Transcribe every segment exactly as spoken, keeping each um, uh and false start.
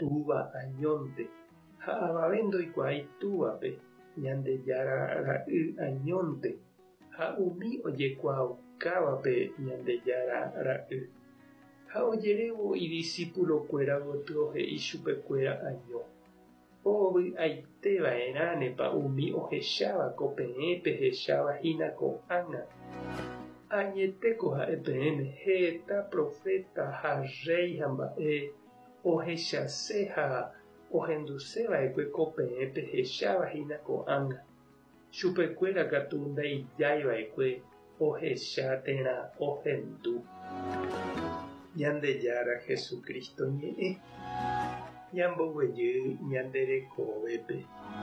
tuva añonte, ha'avavendo ikuái túvape, Ñandejára ra'y añonte, ha umi ojekuaokávape Ñandejára ra'y. Ha ojerévo idiscípulokuéra gotyo ohe'i chupekuéra año. Ovy'aiteva'erãnepa umi ohecháva ko peẽ pehechávahína ko'ág̃a. Añetéko ha'e peẽme heta profeta ha rey ha mba'e ohechase ha ohenduseva'ekue ko peẽ pehechávahína ko'ág̃a. Chupekuéra katu ndaijáiva'ekue ohecha térã ohendu. Ñandejára Jesukristo ñe'ẽ ñamboguejy ñanderekóvepe.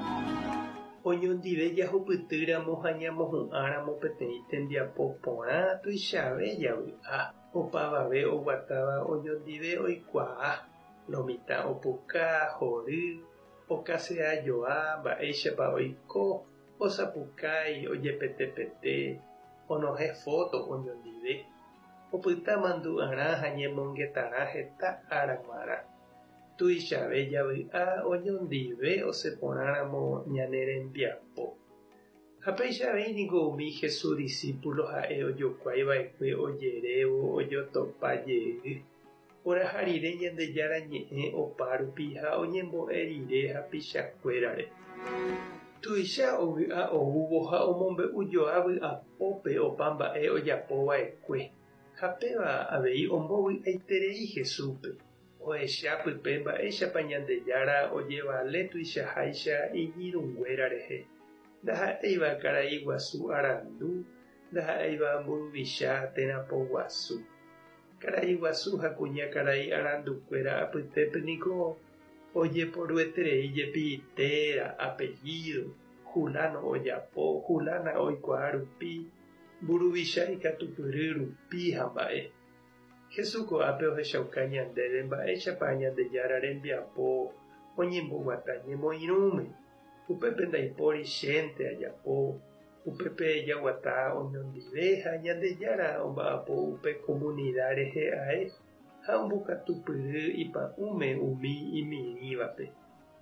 Oñondive jahupytýramo ha ñamohu'ãramo peteĩ tembiapo porã tuichave javy'a. Opavave oguatáva oñondive oikuaa, lo mitã opuka, hory, okaseajoa, mba'éichapa oiko, osapukái, ojepetepete, onohẽ foto oñondive. Opyta mandu'arã ha ñemongetara heta ára g̃uarã. Tuichave javy'a oñondive oseporãramo ñane rembiapo. Ha peichavéiniko umi Jesús discípulo ha'e ojokuaiva'ekue ojerévo ojotopajey. Oraha rire Ñandejára ñe'ẽ opa rupi ha oñembo'e rire hapichakuérare. Tuicha ovy'a oúvo ha omombe'ujoa vy'apópe opa mba'e ojapova'ekue. Ha péva avei ombovy'aiterei Jesúspe. Ohecha pype mba'éichapa Ñandejára ojevale tuichaháicha iñirũnguéra rehe. Ndaha'éiva karai guasu arandu, ndaha'éiva mburuvicha térãpo guasu. Karai guasu ha kuña karai arandukuéra apytépyniko ojeporueterei jepi téra, apellido, hulano ojapo, hulana oikuaa rupi, mburuvicha ikatupyry rupi ha mba'e. Jesús ko'ápe ohechauka ñandéve mba'éichapa Ñandejára rembiapo oñemboguata ñemoirũme. Upépe ndaipóri chénte ajapo, upépe jaguata oñondive ha Ñandejára omba'apo upe comunidad rehe ae ha ombokatupyry ipa'ũme umi imirĩvape.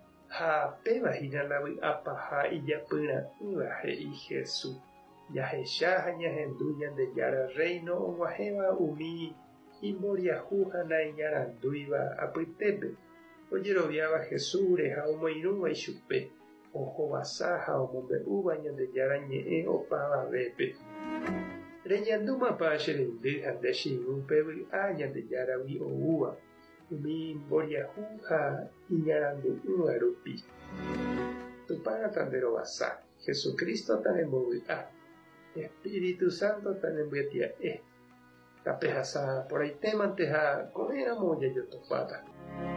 Ha pévahína la vy'apaha ijapyra'ỹva he'i Jesús. Jahecha ha ñahendu Ñandejára reino og̃uahẽva umi imboriahu ha naiñarandúiva apytépe. Ojeroviáva Jesúsre ha omoirũva ichupe. Ohovasa ha omombe'úva Ñandejára ñe'ẽ opavavépe. Reñandúmapa che reindy ha nde chiũpe vy'a Ñandejáragui oúva umi mboriahu ha iñarandu'ỹva rupi. Tupãrã tanderovasa. Jesucristo tanembovy'a. Espíritu Santo tanembyatia'e. Tapehasa porãitémante ha ko'ẽramo ojajotopáta.